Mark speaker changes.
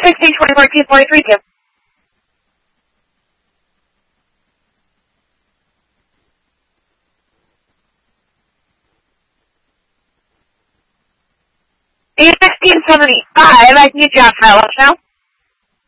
Speaker 1: 16, 2014, 43, 2. E1675, I can get you on file now.